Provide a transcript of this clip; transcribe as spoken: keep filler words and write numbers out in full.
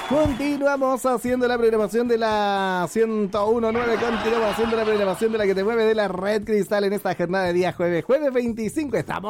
Continuamos haciendo la programación de la ciento uno punto nueve. Continuamos haciendo la programación de la que te mueve de la Red Cristal en esta jornada de día jueves. Jueves veinticinco. Estamos